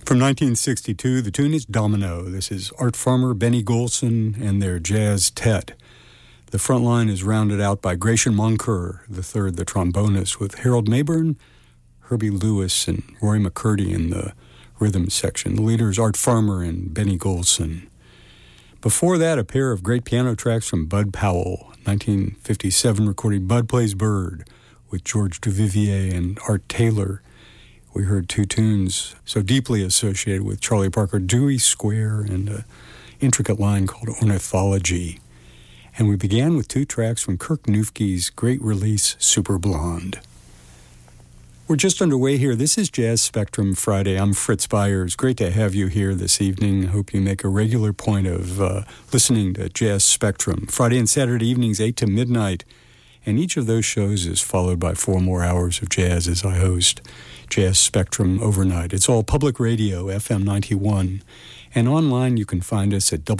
From 1962, the tune is Domino. This is Art Farmer, Benny Golson, and their Jazz Tet. The front line is rounded out by Gratian Moncur III, the trombonist, with Harold Mayburn, Herbie Lewis, and Roy McCurdy in the rhythm section. The leaders Art Farmer and Benny Golson. Before that, a pair of great piano tracks from Bud Powell, 1957 recording Bud Plays Bird with George Duvivier and Art Taylor. We heard two tunes so deeply associated with Charlie Parker, Dewey Square and an intricate line called Ornithology. And we began with two tracks from Kirk Newfke's great release, Super Blonde. We're just underway here. This is Jazz Spectrum Friday. I'm Fritz Byers. Great to have you here this evening. I hope you make a regular point of listening to Jazz Spectrum. Friday and Saturday evenings, 8 to midnight. And each of those shows is followed by 4 more hours of jazz as I host Jazz Spectrum overnight. It's all public radio, FM 91. And online you can find us at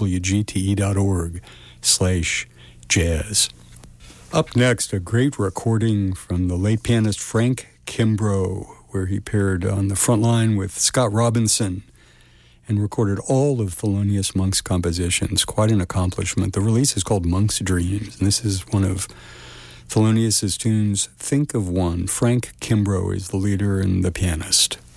wgte.org/jazz. Up next, a great recording from the late pianist Frank Kimbrough, where he paired on the front line with Scott Robinson and recorded all of Thelonious Monk's compositions. Quite an accomplishment. The release is called Monk's Dreams, and this is one of Thelonious's tunes, Think of One. Frank Kimbrough is the leader and the pianist.